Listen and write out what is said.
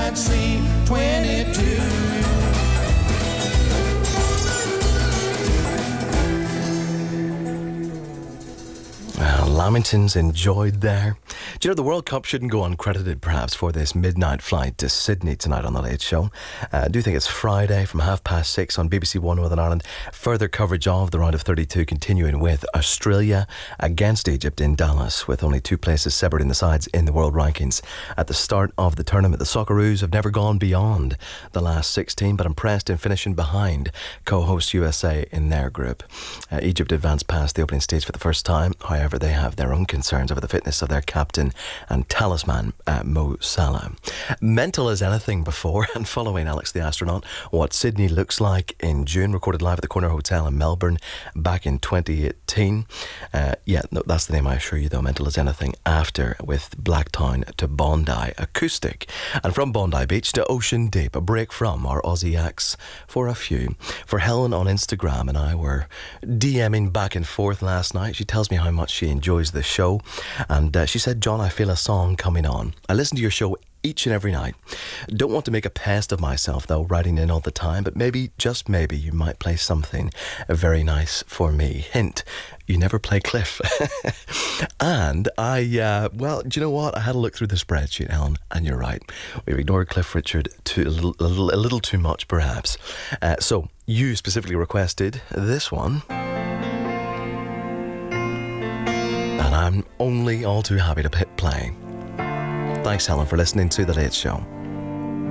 might seem 22. Lamingtons enjoyed there. Do you know the World Cup shouldn't go uncredited perhaps for this midnight flight to Sydney tonight on The Late Show. I do think it's Friday from 6:30 on BBC One Northern Ireland. Further coverage of the round of 32 continuing with Australia against Egypt in Dallas, with only two places separating the sides in the world rankings. At the start of the tournament, the Socceroos have never gone beyond the last 16, but impressed in finishing behind co-host USA in their group. Egypt advanced past the opening stage for the first time. However, they have their own concerns over the fitness of their captain and talisman, Mo Salah. Mental as anything before and following Alex the Astronaut, what Sydney looks like in June, recorded live at the Corner Hotel in Melbourne back in 2018. That's the name, I assure you, though. Mental as anything after, with Blacktown to Bondi acoustic, and from Bondi Beach to Ocean Deep, a break from our Aussie acts for a few. For Helen on Instagram and I were DMing back and forth last night. She tells me how much she enjoys the show, and she said, John, I feel a song coming on. I listen to your show each and every night. Don't want to make a pest of myself though, writing in all the time, but maybe, just maybe, you might play something very nice for me. Hint, you never play Cliff. And do you know what? I had a look through the spreadsheet, Helen, and you're right. We've ignored Cliff Richard a little too much, perhaps. So you specifically requested this one, and I'm only all too happy to hit play. Thanks, Helen, for listening to The Late Show.